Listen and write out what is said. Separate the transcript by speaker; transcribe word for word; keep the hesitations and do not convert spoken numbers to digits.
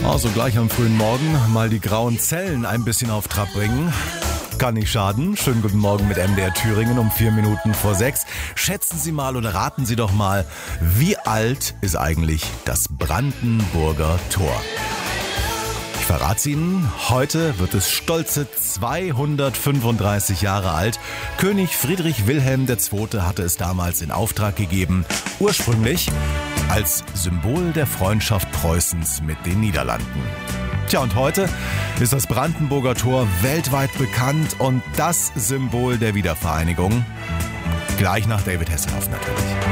Speaker 1: Also gleich am frühen Morgen mal die grauen Zellen ein bisschen auf Trab bringen. Kann nicht schaden. Schönen guten Morgen mit M D R Thüringen um vier Minuten vor sechs. Schätzen Sie mal oder raten Sie doch mal, wie alt ist eigentlich das Brandenburger Tor? Ich verrate Ihnen, heute wird es stolze zweihundertfünfunddreißig Jahre alt. König Friedrich Wilhelm der Zweite hatte es damals in Auftrag gegeben, ursprünglich als Symbol der Freundschaft Preußens mit den Niederlanden. Tja, und heute ist das Brandenburger Tor weltweit bekannt und das Symbol der Wiedervereinigung. Gleich nach David Hasselhoff natürlich.